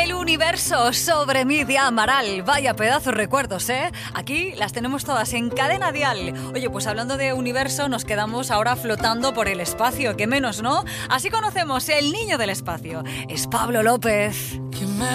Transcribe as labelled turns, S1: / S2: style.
S1: El universo sobre mí de Amaral. Vaya pedazo de recuerdos, ¿eh? Aquí las tenemos todas en Cadena Dial. Oye, pues hablando de universo, nos quedamos ahora flotando por el espacio. ¿Qué menos, no? Así conocemos el niño del espacio. Es Pablo López.
S2: Qué